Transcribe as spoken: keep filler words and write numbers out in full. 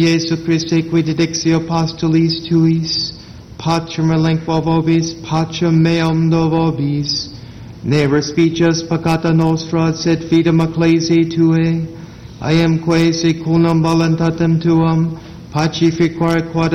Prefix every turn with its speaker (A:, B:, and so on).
A: Jesu Christe, qui dedixio apostolis tuis, pacem relinquo vobis, pacem meum do vobis, ne respices peccata nostra, sed fidem ecclesiae tuae, iamque secundum voluntatem tuam, pacificore quod